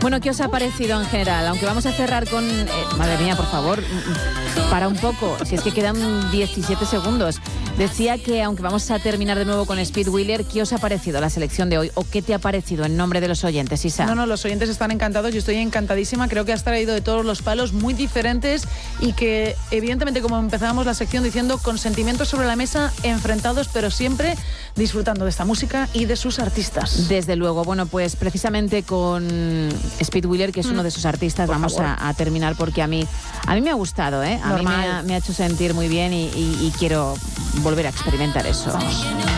Bueno, ¿qué os ha parecido en general? Aunque vamos a cerrar con... madre mía, por favor, para un poco, si es que quedan 17 segundos. Decía que, aunque vamos a terminar de nuevo con Speed Wheeler, ¿qué os ha parecido la selección de hoy? ¿O qué te ha parecido en nombre de los oyentes, Isa? No, los oyentes están encantados, yo estoy encantadísima. Creo que has traído de todos los palos, muy diferentes, y que, evidentemente, como empezábamos la sección diciendo, con sentimientos sobre la mesa, enfrentados, pero siempre disfrutando de esta música y de sus artistas. Desde luego. Bueno, pues precisamente con Speed Wheeler, que es uno de sus artistas, vamos a terminar, porque a mí me ha gustado, ¿eh? A mí me ha hecho sentir muy bien y quiero volver a experimentar eso. Vamos.